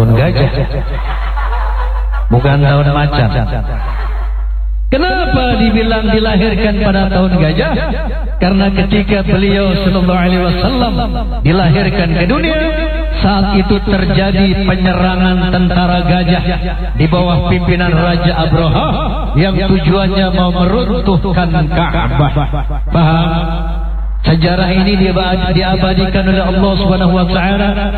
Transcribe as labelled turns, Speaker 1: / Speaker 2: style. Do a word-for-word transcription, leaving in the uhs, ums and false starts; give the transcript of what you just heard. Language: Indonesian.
Speaker 1: tahun gajah, bukan tahun macan. Kenapa dibilang dilahirkan pada tahun gajah? Karena ketika beliau sallallahu alaihi wasallam dilahirkan ke dunia, saat itu terjadi penyerangan tentara gajah di bawah pimpinan Raja Abraha yang tujuannya mau meruntuhkan Ka'bah. Paham? Sejarah ini diabadikan oleh Allah Subhanahu wa taala